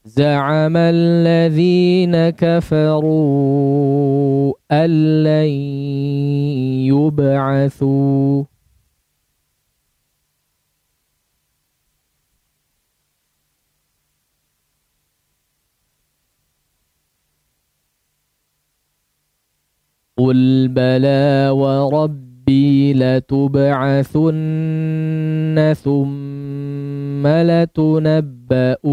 زعم الذين كفروا أن لن يبعثوا قل بلى وربي لتبعثن ثم لتنبؤن